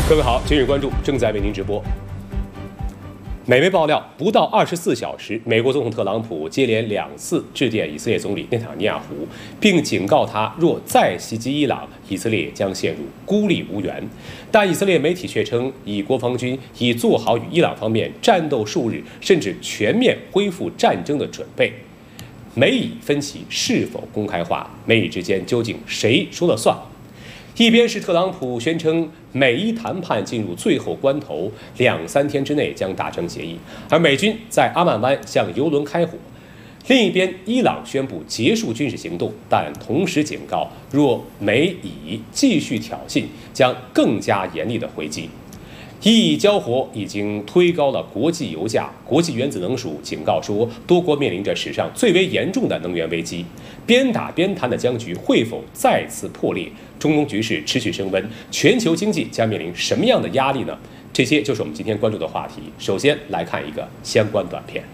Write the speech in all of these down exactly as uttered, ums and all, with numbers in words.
各位好，今日关注正在为您直播。美媒爆料，不到二十四小时，美国总统特朗普接连两次致电以色列总理内塔尼亚胡，并警告他，若再袭击伊朗，以色列将陷入孤立无援。但以色列媒体却称，以国防军已做好与伊朗方面战斗数日，甚至全面恢复战争的准备。美以分歧是否公开化？美以之间究竟谁说了算？一边是特朗普宣称美伊谈判进入最后关头，两三天之内将达成协议，而美军在阿曼湾向油轮开火；另一边，伊朗宣布结束军事行动，但同时警告，若美以继续挑衅，将更加严厉的回击。伊以交火已经推高了国际油价，国际原子能署警告说，多国面临着史上最为严重的能源危机。边打边谈的僵局会否再次破裂？中东局势持续升温，全球经济将面临什么样的压力呢？这些就是我们今天关注的话题。首先来看一个相关短片。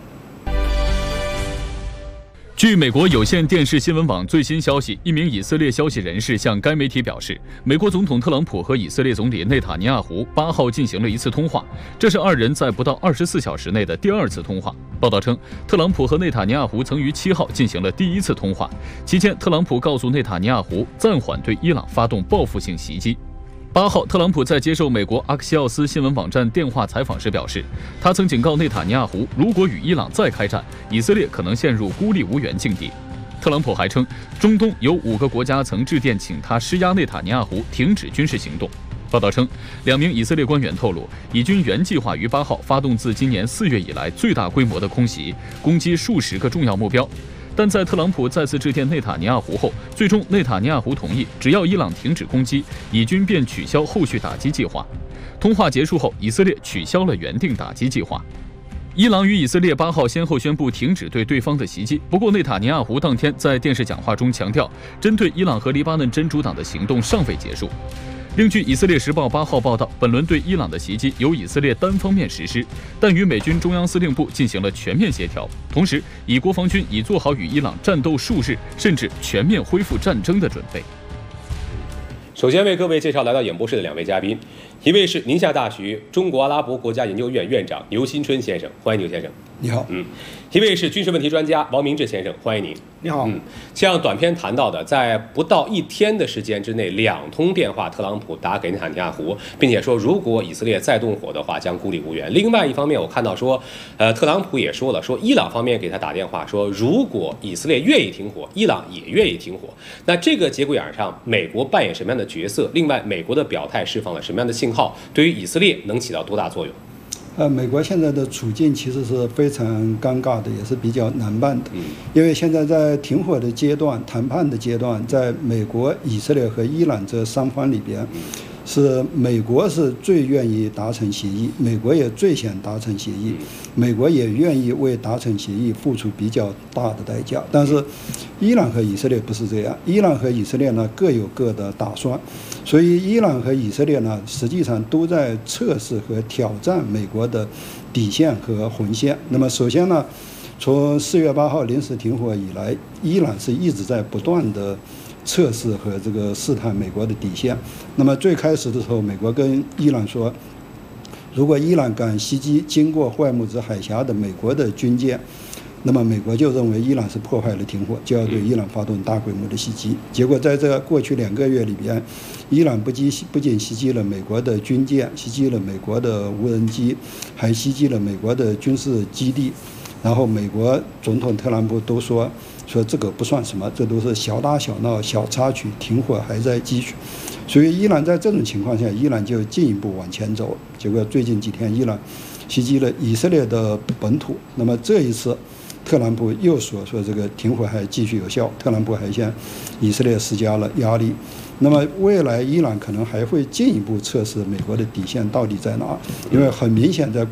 据美国有线电视新闻网最新消息，一名以色列消息人士向该媒体表示，美国总统特朗普和以色列总理内塔尼亚胡八号进行了一次通话，这是二人在不到二十四小时内的第二次通话。报道称，特朗普和内塔尼亚胡曾于七号进行了第一次通话，期间特朗普告诉内塔尼亚胡暂缓对伊朗发动报复性袭击。八号，特朗普在接受美国阿克西奥斯新闻网站电话采访时表示，他曾警告内塔尼亚胡，如果与伊朗再开战，以色列可能陷入孤立无援境地。特朗普还称，中东有五个国家曾致电请他施压内塔尼亚胡停止军事行动。报道称，两名以色列官员透露，以军原计划于八号发动自今年四月以来最大规模的空袭，攻击数十个重要目标。但在特朗普再次致电内塔尼亚胡后，最终内塔尼亚胡同意，只要伊朗停止攻击，以军便取消后续打击计划。通话结束后，以色列取消了原定打击计划。伊朗与以色列八号先后宣布停止对对方的袭击，不过内塔尼亚胡当天在电视讲话中强调，针对伊朗和黎巴嫩真主党的行动尚未结束。另据《以色列时报》八号报道，本轮对伊朗的袭击由以色列单方面实施，但与美军中央司令部进行了全面协调，同时以国防军已做好与伊朗战斗数日，甚至全面恢复战争的准备。 首先为各位介绍来到演播室的两位嘉宾，一位是宁夏大学中国阿拉伯国家研究院院长牛新春先生，欢迎牛先生。 你好。 嗯，一位是军事问题专家王明志先生，欢迎您。 你好。 嗯，像短片谈到的，在不到一天的时间之内，两通电话，特朗普打给内塔尼亚胡，并且说如果以色列再动火的话，将孤立无援。另外一方面，我看到说，呃，特朗普也说了，说伊朗方面给他打电话说，如果以色列愿意停火，伊朗也愿意停火。那这个节骨眼上，美国扮演什么样的角色？另外，美国的表态释放了什么样的信号？对于以色列能起到多大作用？ 呃，美国现在的处境其实是非常尴尬的，也是比较难办的。嗯，因为现在在停火的阶段、谈判的阶段，在美国、以色列和伊朗这三方里边，是美国是最愿意达成协议，美国也最想达成协议，美国也愿意为达成协议付出比较大的代价。但是，伊朗和以色列不是这样，伊朗和以色列呢各有各的打算。所以，伊朗和以色列呢，实际上都在测试和挑战美国的底线和红线。那么，首先呢，从四月八号临时停火以来，伊朗是一直在不断的测试和这个试探美国的底线。那么，最开始的时候，美国跟伊朗说，如果伊朗敢袭击经过霍尔木兹海峡的美国的军舰，那么美国就认为伊朗是破坏了停火，就要对伊朗发动大规模的袭击。结果在这过去两个月里边，伊朗不仅不仅袭击了美国的军舰，袭击了美国的无人机，还袭击了美国的军事基地。然后美国总统特朗普都说说这个不算什么，这都是小打小闹、小插曲，停火还在继续。所以伊朗在这种情况下，伊朗就进一步往前走。结果最近几天，伊朗袭击了以色列的本土。那么这一次，特朗普又说说这个停火还继续有效，特朗普还向以色列施加了压力。那么未来伊朗可能还会进一步测试美国的底线到底在哪，因为很明显在